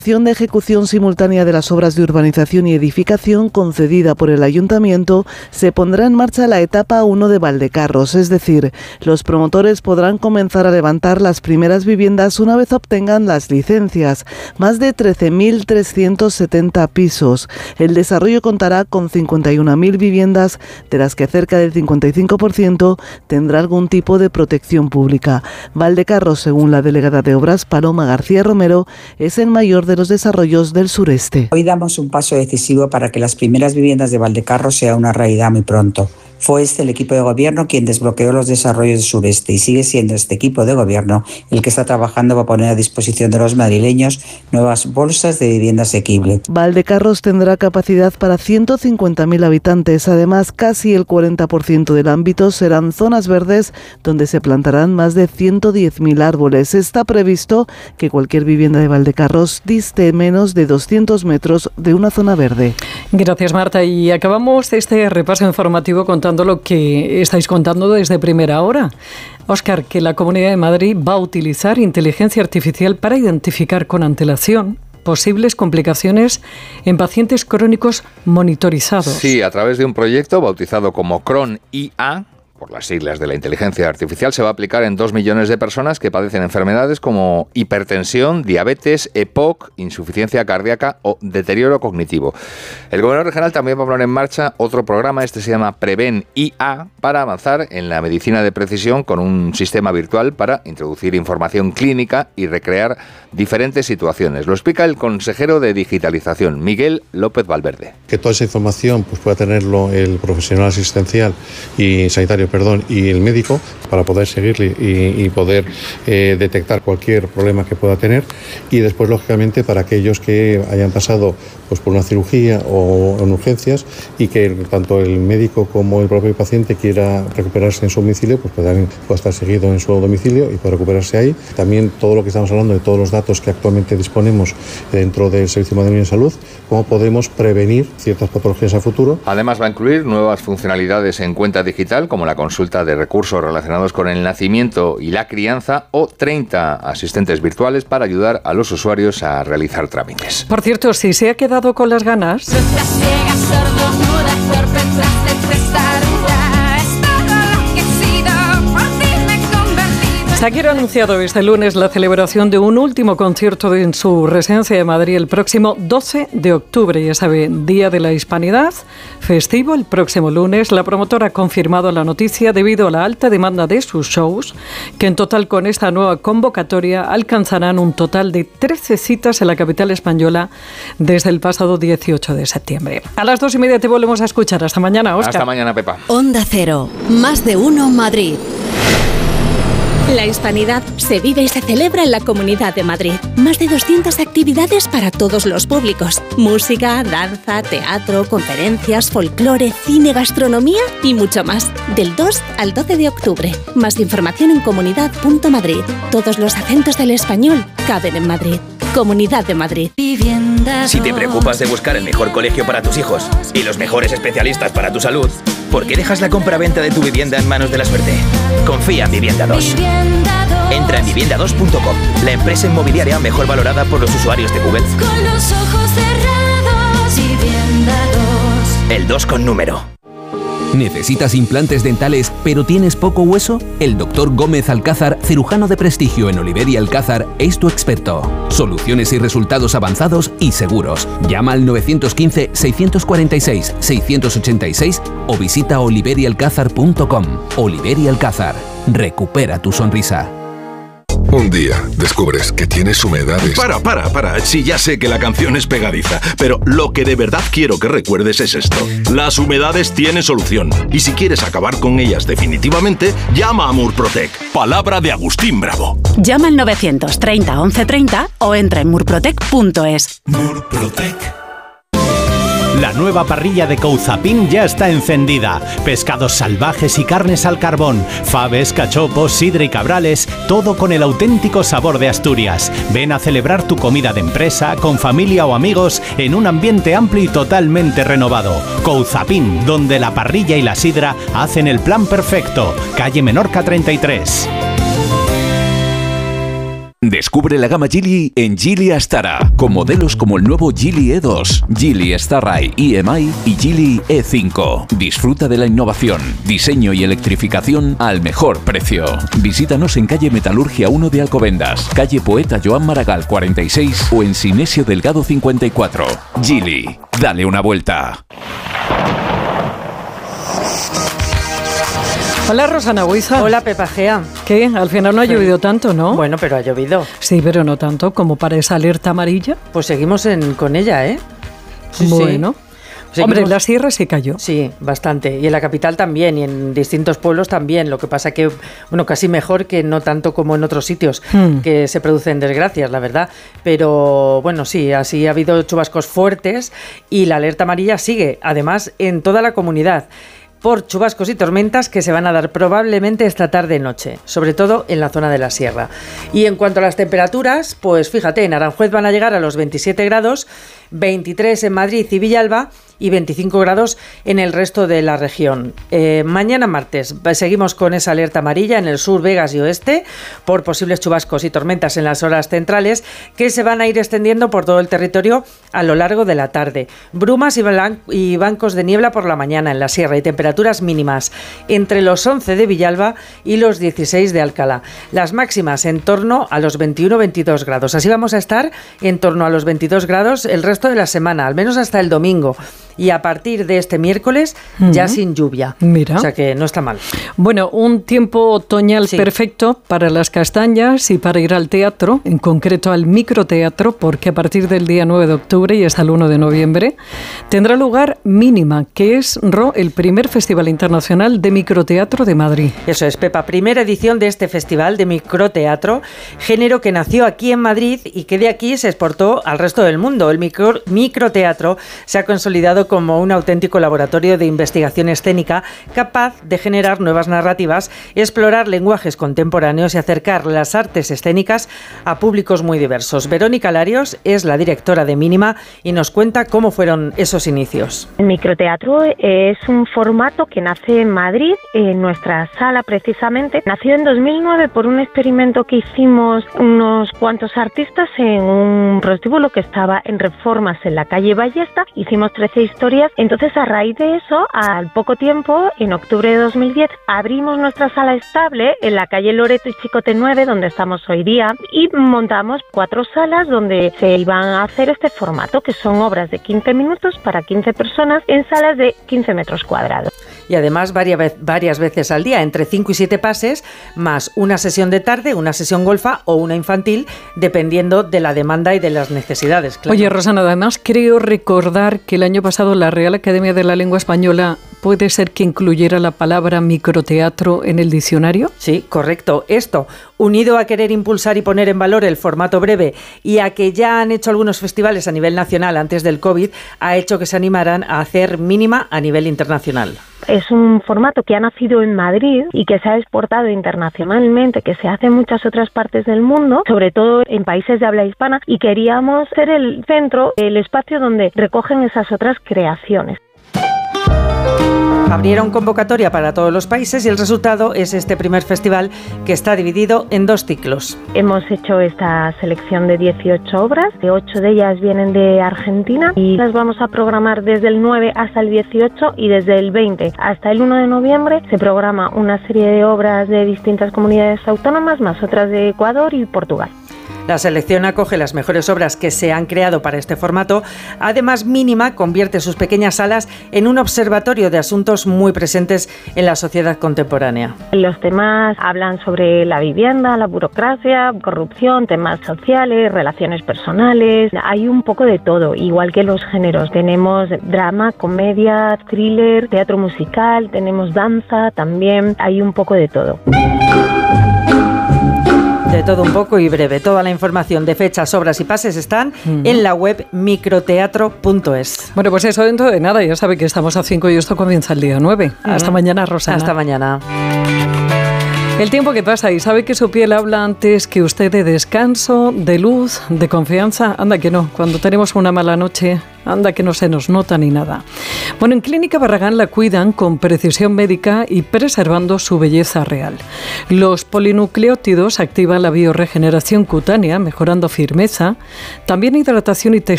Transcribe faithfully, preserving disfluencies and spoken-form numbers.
de ejecución simultánea de las obras de urbanización y edificación concedida por el Ayuntamiento, se pondrá en marcha la etapa uno de Valdecarros, es decir, los promotores podrán comenzar a levantar las primeras viviendas una vez obtengan las licencias, más de trece mil trescientos setenta pisos. El desarrollo contará con cincuenta y una mil viviendas, de las que cerca del cincuenta y cinco por ciento tendrá algún tipo de protección pública. Valdecarros, según la delegada de Obras, Paloma García Romero, es el mayor de los desarrollos del sureste. Hoy damos un paso decisivo para que las primeras viviendas de Valdecarros sea una realidad muy pronto. Fue este el equipo de gobierno quien desbloqueó los desarrollos del sureste y sigue siendo este equipo de gobierno el que está trabajando para poner a disposición de los madrileños nuevas bolsas de vivienda asequible. Valdecarros tendrá capacidad para ciento cincuenta mil habitantes. Además, casi el cuarenta por ciento del ámbito serán zonas verdes donde se plantarán más de ciento diez mil árboles. Está previsto que cualquier vivienda de Valdecarros diste menos de doscientos metros de una zona verde. Gracias, Marta. Y acabamos este repaso informativo contando lo que estáis contando desde primera hora. Óscar, que la Comunidad de Madrid va a utilizar inteligencia artificial para identificar con antelación posibles complicaciones en pacientes crónicos monitorizados. Sí, a través de un proyecto bautizado como Cron I A, por las siglas de la inteligencia artificial, se va a aplicar en dos millones de personas que padecen enfermedades como hipertensión, diabetes, E P O C, insuficiencia cardíaca o deterioro cognitivo. El gobierno regional también va a poner en marcha otro programa, este se llama Preven I A, para avanzar en la medicina de precisión con un sistema virtual para introducir información clínica y recrear diferentes situaciones. Lo explica el consejero de Digitalización, Miguel López Valverde. Que toda esa información pues, pueda tenerlo el profesional asistencial y sanitario perdón, y el médico para poder seguirle y, y poder eh, detectar cualquier problema que pueda tener, y después lógicamente para aquellos que hayan pasado pues, por una cirugía o en urgencias y que tanto el médico como el propio paciente quiera recuperarse en su domicilio, pues puedan pueda estar seguido en su domicilio y pueda recuperarse ahí. También todo lo que estamos hablando de todos los datos que actualmente disponemos dentro del Servicio Madrileño de Salud, cómo podemos prevenir ciertas patologías a futuro. Además va a incluir nuevas funcionalidades en cuenta digital como la consulta de recursos relacionados con el nacimiento y la crianza o treinta asistentes virtuales para ayudar a los usuarios a realizar trámites. Por cierto, si se ha quedado con las ganas... Shakira ha anunciado este lunes la celebración de un último concierto en su residencia de Madrid el próximo doce de octubre, ya sabe, Día de la Hispanidad, festivo el próximo lunes. La promotora ha confirmado la noticia debido a la alta demanda de sus shows, que en total con esta nueva convocatoria alcanzarán un total de trece citas en la capital española desde el pasado dieciocho de septiembre. A las dos y media te volvemos a escuchar. Hasta mañana, Óscar. Hasta mañana, Pepa. Onda Cero, más de uno Madrid. La Hispanidad se vive y se celebra en la Comunidad de Madrid. Más de doscientas actividades para todos los públicos. Música, danza, teatro, conferencias, folclore, cine, gastronomía y mucho más. Del dos al doce de octubre. Más información en comunidad punto madrid. Todos los acentos del español caben en Madrid. Comunidad de Madrid. Si te preocupas de buscar el mejor colegio para tus hijos y los mejores especialistas para tu salud, ¿por qué dejas la compra-venta de tu vivienda en manos de la suerte? Confía en Vivienda dos. Entra en vivienda dos punto com, la empresa inmobiliaria mejor valorada por los usuarios de Google. Con los ojos cerrados, Vivienda dos. El dos con número. ¿Necesitas implantes dentales pero tienes poco hueso? El doctor Gómez Alcázar, cirujano de prestigio en Oliver y Alcázar, es tu experto. Soluciones y resultados avanzados y seguros. Llama al nueve uno cinco, seis cuatro seis, seis ocho seis o visita oliver y alcázar punto com. Oliver y Alcázar. Recupera tu sonrisa. Un día descubres que tienes humedades. Para, para, para. Sí, ya sé que la canción es pegadiza, pero lo que de verdad quiero que recuerdes es esto. Las humedades tienen solución. Y si quieres acabar con ellas definitivamente, llama a Murprotec. Palabra de Agustín Bravo. Llama al novecientos treinta once treinta o entra en murprotec punto es. Murprotec. La nueva parrilla de Couzapin ya está encendida. Pescados salvajes y carnes al carbón, faves, cachopos, sidra y cabrales, todo con el auténtico sabor de Asturias. Ven a celebrar tu comida de empresa, con familia o amigos, en un ambiente amplio y totalmente renovado. Couzapin, donde la parrilla y la sidra hacen el plan perfecto. Calle Menorca treinta y tres. Descubre la gama Geely en Geely Astara, con modelos como el nuevo Geely E dos, Geely Starride E M I y Geely E cinco. Disfruta de la innovación, diseño y electrificación al mejor precio. Visítanos en calle Metalurgia uno de Alcobendas, calle Poeta Joan Maragall cuarenta y seis o en Sinesio Delgado cincuenta y cuatro. Geely, dale una vuelta. Hola, Rosana Huiza. Hola, Pepa Gea. ¿Qué? Al final no ha llovido tanto, ¿no? Bueno, pero ha llovido. Sí, pero no tanto como para esa alerta amarilla. Pues seguimos en, con ella, ¿eh? Sí, bueno. Sí. Hombre, en la sierra sí cayó. Sí, bastante. Y en la capital también, y en distintos pueblos también. Lo que pasa que, bueno, casi mejor que no tanto como en otros sitios, hmm. que se producen desgracias, la verdad. Pero, bueno, sí, así ha habido chubascos fuertes y la alerta amarilla sigue, además, en toda la comunidad, por chubascos y tormentas que se van a dar probablemente esta tarde-noche, sobre todo en la zona de la sierra. Y en cuanto a las temperaturas, pues fíjate, en Aranjuez van a llegar a los veintisiete grados, veintitrés en Madrid y Villalba y veinticinco grados en el resto de la región. Eh, mañana martes seguimos con esa alerta amarilla en el sur, Vegas y oeste por posibles chubascos y tormentas en las horas centrales que se van a ir extendiendo por todo el territorio a lo largo de la tarde. Brumas y, blan- y bancos de niebla por la mañana en la sierra y temperaturas mínimas entre los once de Villalba y los dieciséis de Alcalá. Las máximas en torno a los veintiuno veintidós grados. Así vamos a estar en torno a los veintidós grados el resto de la semana, al menos hasta el domingo. Y a partir de este miércoles uh-huh. ya sin lluvia. Mira. O sea que no está mal. Bueno, un tiempo otoñal sí. perfecto para las castañas y para ir al teatro, en concreto al microteatro, porque a partir del día nueve de octubre y hasta el uno de noviembre tendrá lugar Mínima, que es, Ro, el primer Festival Internacional de Microteatro de Madrid. Eso es, Pepa, primera edición de este Festival de Microteatro, género que nació aquí en Madrid y que de aquí se exportó al resto del mundo. El micro, microteatro se ha consolidado como un auténtico laboratorio de investigación escénica capaz de generar nuevas narrativas, explorar lenguajes contemporáneos y acercar las artes escénicas a públicos muy diversos. Verónica Larios es la directora de Mínima y nos cuenta cómo fueron esos inicios. El microteatro es un formato que nace en Madrid, en nuestra sala precisamente. Nació en dos mil nueve por un experimento que hicimos unos cuantos artistas en un prostíbulo que estaba en Reformas en la calle Ballesta. Hicimos trece historias. Entonces, a raíz de eso, al poco tiempo, en octubre de dos mil diez, abrimos nuestra sala estable en la calle Loreto y Chicote nueve, donde estamos hoy día, y montamos cuatro salas donde se iban a hacer este formato, que son obras de quince minutos para quince personas en salas de quince metros cuadrados. Y además varias, varias veces al día, entre cinco y siete pases, más una sesión de tarde, una sesión golfa o una infantil, dependiendo de la demanda y de las necesidades. Claro. Oye, Rosana, además creo recordar que el año pasado la Real Academia de la Lengua Española puede ser que incluyera la palabra microteatro en el diccionario. Sí, correcto. Esto, unido a querer impulsar y poner en valor el formato breve y a que ya han hecho algunos festivales a nivel nacional antes del COVID, ha hecho que se animaran a hacer Mínima a nivel internacional. Es un formato que ha nacido en Madrid y que se ha exportado internacionalmente, que se hace en muchas otras partes del mundo, sobre todo en países de habla hispana, y queríamos ser el centro, el espacio donde recogen esas otras creaciones. Abrieron convocatoria para todos los países y el resultado es este primer festival que está dividido en dos ciclos. Hemos hecho esta selección de dieciocho obras, de ocho de ellas vienen de Argentina y las vamos a programar desde el nueve hasta el dieciocho y desde el veinte hasta el uno de noviembre se programa una serie de obras de distintas comunidades autónomas, más otras de Ecuador y Portugal. La selección acoge las mejores obras que se han creado para este formato. Además, Mínima convierte sus pequeñas salas en un observatorio de asuntos muy presentes en la sociedad contemporánea. Los temas hablan sobre la vivienda, la burocracia, corrupción, temas sociales, relaciones personales. Hay un poco de todo, igual que los géneros. Tenemos drama, comedia, thriller, teatro musical, tenemos danza también. Hay un poco de todo. De todo un poco y breve. Toda la información de fechas, obras y pases están uh-huh. en la web microteatro punto es. Bueno, pues eso dentro de nada. Ya sabe que estamos a cinco y esto comienza el día nueve. Uh-huh. Hasta mañana, Rosana. Hasta mañana. El tiempo que pasa y sabe que su piel habla antes que usted de descanso, de luz, de confianza. Anda que no, cuando tenemos una mala noche, anda que no se nos nota ni nada. Bueno, en Clínica Barragán la cuidan con precisión médica y preservando su belleza real. Los polinucleótidos activan la biorregeneración cutánea, mejorando firmeza, también hidratación y textura